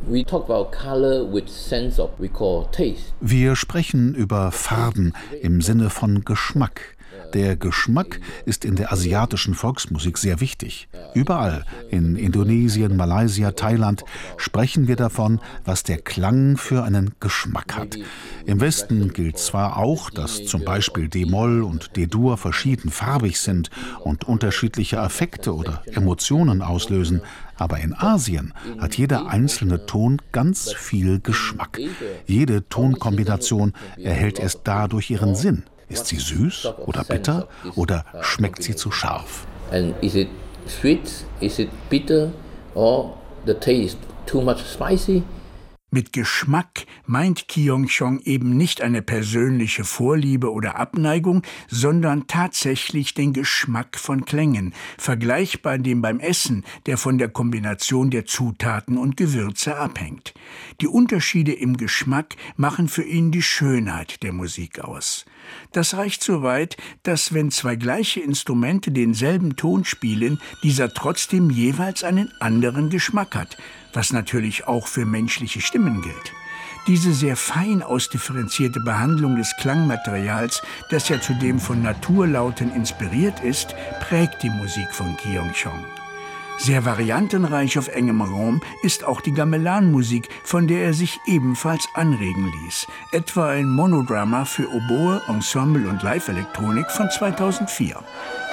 Wir sprechen über Farben im Sinne von Geschmack. Der Geschmack ist in der asiatischen Volksmusik sehr wichtig. Überall, in Indonesien, Malaysia, Thailand, sprechen wir davon, was der Klang für einen Geschmack hat. Im Westen gilt zwar auch, dass zum Beispiel D-Moll und D-Dur verschiedenfarbig sind und unterschiedliche Affekte oder Emotionen auslösen, aber in Asien hat jeder einzelne Ton ganz viel Geschmack. Jede Tonkombination erhält erst dadurch ihren Sinn. Ist sie süß oder bitter oder schmeckt sie zu scharf? And is it sweet? Is it bitter? Or the taste too much spicy? Mit Geschmack meint Kyung-chong eben nicht eine persönliche Vorliebe oder Abneigung, sondern tatsächlich den Geschmack von Klängen, vergleichbar dem beim Essen, der von der Kombination der Zutaten und Gewürze abhängt. Die Unterschiede im Geschmack machen für ihn die Schönheit der Musik aus. Das reicht so weit, dass, wenn zwei gleiche Instrumente denselben Ton spielen, dieser trotzdem jeweils einen anderen Geschmack hat, was natürlich auch für menschliche Stimmen gilt. Diese sehr fein ausdifferenzierte Behandlung des Klangmaterials, das ja zudem von Naturlauten inspiriert ist, prägt die Musik von Kyung-chong. Sehr variantenreich auf engem Raum ist auch die Gamelan-Musik, von der er sich ebenfalls anregen ließ. Etwa ein Monodrama für Oboe, Ensemble und Live-Elektronik von 2004.